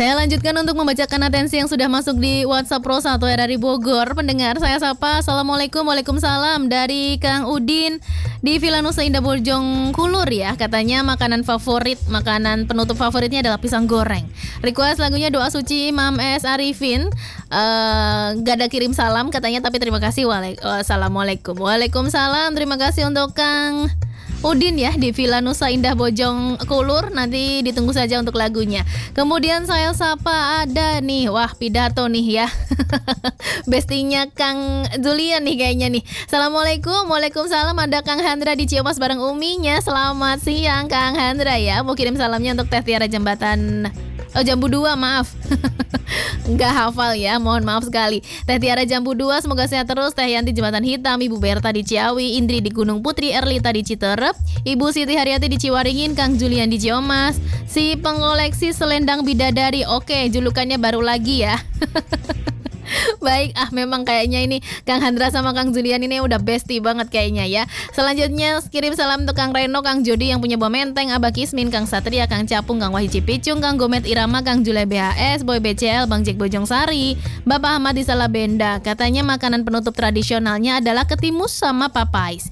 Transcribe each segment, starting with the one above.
Saya lanjutkan untuk membacakan atensi yang sudah masuk di WhatsApp Pro 1 dari Bogor. Pendengar saya sapa, Assalamualaikum, Waalaikumsalam. Dari Kang Udin di Villa Nusa Indah Bojong Kulur ya. Katanya makanan penutup favoritnya adalah pisang goreng. Request lagunya Doa Suci Imam S. Arifin. Gak ada kirim salam katanya, tapi terima kasih. Assalamualaikum. Waalaikumsalam. Terima kasih untuk Kang Udin ya di Villa Nusa Indah Bojong Kulur. Nanti ditunggu saja untuk lagunya. Kemudian saya sapa ada nih, wah pidato nih ya. Bestinya Kang Julian nih kayaknya nih. Assalamualaikum, waalaikumsalam. Ada Kang Hendra di Ciamas bareng uminya. Selamat siang Kang Hendra ya. Mau kirim salamnya untuk Teh Tiara Jambu 2, maaf. Nggak hafal ya, mohon maaf sekali. Teh Tiara Jambu 2, semoga sehat terus. Teh Yanti Jembatan Hitam, Ibu Berta di Ciawi, Indri di Gunung Putri, Erlita di Citerep, Ibu Siti Haryati di Ciwaringin, Kang Julian di Ciamas, si pengoleksi selendang bidadari. Oke, julukannya baru lagi ya. Baik, memang kayaknya ini Kang Hendra sama Kang Julian ini udah bestie banget kayaknya ya. Selanjutnya kirim salam untuk Kang Reno, Kang Jody yang punya buah menteng, Abah Kismin, Kang Satria, Kang Capung, Kang Wahyu Cipicung, Kang Gomet Irama, Kang Jule BHS, Boy BCL, Bang Jack Bojong Sari, Bapak Ahmad di Salabenda. Katanya makanan penutup tradisionalnya adalah ketimus sama papais.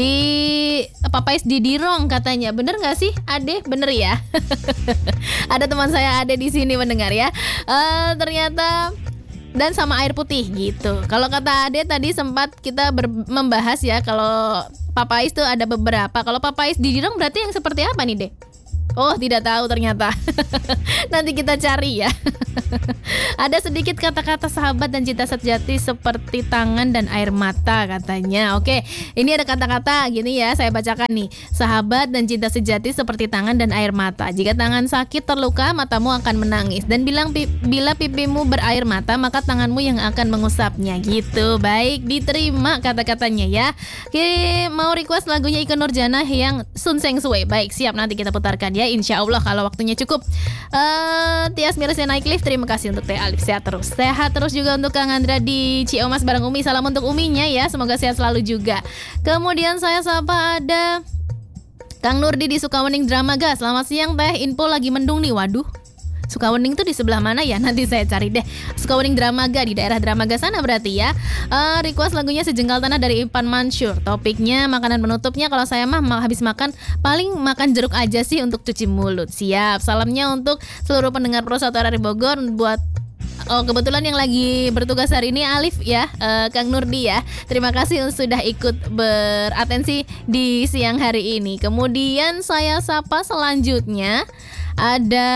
Papais di Dirong katanya. Bener nggak sih, Ade? Bener ya. Ada teman saya Ade di sini mendengar ya. Ternyata dan sama air putih gitu. Kalau kata Ade tadi sempat kita membahas ya, kalau papais itu ada beberapa. Kalau papais di Dirong berarti yang seperti apa nih, Dek? Oh, tidak tahu ternyata. Nanti kita cari ya. Ada sedikit kata-kata sahabat dan cinta sejati seperti tangan dan air mata katanya. Oke, ini ada kata-kata gini ya, saya bacakan nih. Sahabat dan cinta sejati seperti tangan dan air mata. Jika tangan sakit terluka, matamu akan menangis. Dan bila pipimu berair mata, maka tanganmu yang akan mengusapnya gitu. Baik, diterima kata-katanya ya. Oke, mau request lagunya Ike Nurjanah yang Sun Seng Sue. Baik, siap, nanti kita putarkan ya, insya Allah kalau waktunya cukup. Tias Mirisnya naik lift. Terima kasih untuk Teh Alif, sehat terus. Sehat terus juga untuk Kang Andra di Ciomas bareng Umi. Salam untuk Uminya ya, semoga sehat selalu juga. Kemudian saya sapa ada Kang Nurdi di Sukawening Dramaga. Selamat siang Teh, info lagi mendung nih. Waduh, Sukawening tuh di sebelah mana ya? Nanti saya cari deh. Sukawening Dramaga, di daerah Dramaga sana berarti ya. Request lagunya Sejengkal Tanah dari Ipan Mansur. Topiknya makanan penutupnya, kalau saya mah habis makan paling makan jeruk aja sih untuk cuci mulut. Siap. Salamnya untuk seluruh pendengar Pro 1 dari Bogor. Kebetulan yang lagi bertugas hari ini Alif ya, Kang Nurdi ya. Terima kasih sudah ikut beratensi di siang hari ini. Kemudian saya sapa selanjutnya ada,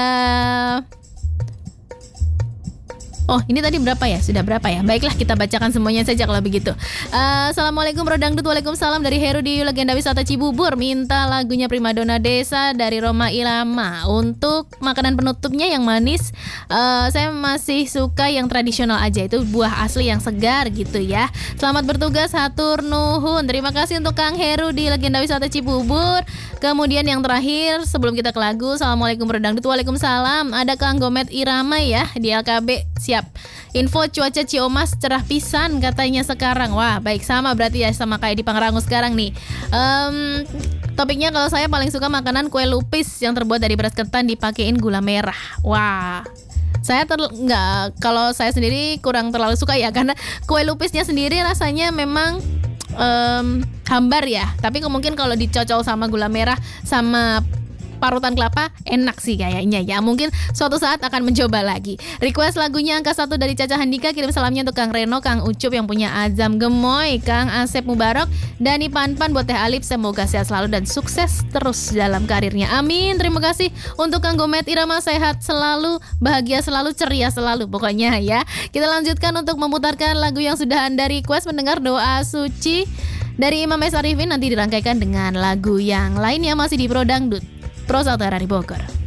ini tadi berapa ya? Sudah berapa ya? Baiklah, kita bacakan semuanya saja kalau begitu. Assalamualaikum Bro Dangdut. Waalaikumsalam. Dari Heru di Legenda Wisata Cibubur. Minta lagunya Primadona Desa dari Roma Irama. Untuk makanan penutupnya yang manis, saya masih suka yang tradisional aja. Itu buah asli yang segar gitu ya. Selamat bertugas, hatur nuhun. Terima kasih untuk Kang Heru di Legenda Wisata Cibubur. Kemudian yang terakhir sebelum kita ke lagu, Assalamualaikum Bro Dangdut. Waalaikumsalam. Ada Kang Gomet Irama ya di LKB. Siap. Info cuaca Ciomas cerah pisan katanya sekarang. Wah, baik, sama berarti ya, sama kayak di Pangrango sekarang nih. Topiknya kalau saya paling suka makanan kue lupis yang terbuat dari beras ketan dipakein gula merah. Wah, saya kalau saya sendiri kurang terlalu suka ya, karena kue lupisnya sendiri rasanya memang hambar ya. Tapi mungkin kalau dicocol sama gula merah sama parutan kelapa enak sih kayaknya ya. Mungkin suatu saat akan mencoba lagi. Request lagunya Angka 1 dari Caca Handika. Kirim salamnya untuk Kang Reno, Kang Ucup yang punya Azam Gemoy, Kang Asep Mubarok, Dani Panpan buat Teh Alif. Semoga sehat selalu dan sukses terus dalam karirnya. Amin. Terima kasih untuk Kang Gomet Irama, sehat selalu, bahagia selalu, ceria selalu pokoknya ya. Kita lanjutkan untuk memutarkan lagu yang sudah Anda request, mendengar Doa Suci dari Imam S. Arifin. Nanti dirangkaikan dengan lagu yang lainnya masih di Pro Dangdut Pro 1 dari Bogor.